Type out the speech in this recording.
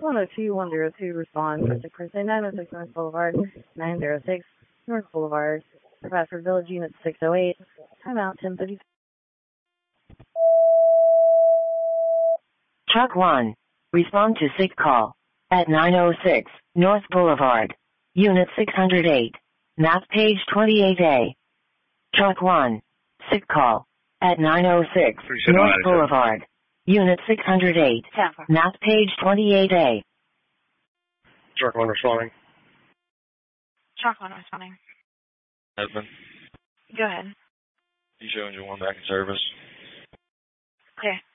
102-102 respond to Person 906 North Boulevard, 906 North Boulevard, Bradford Village Unit 608, timeout 10:30. Truck 1, respond to sick call at 906 North Boulevard, Unit 608, map page 28A. Truck 1, sick call at 906 North Boulevard, Unit 608, map page 28A. Truck 1 responding. Truck 1 responding. Edmund. Go ahead. You showing your one back in service? Okay.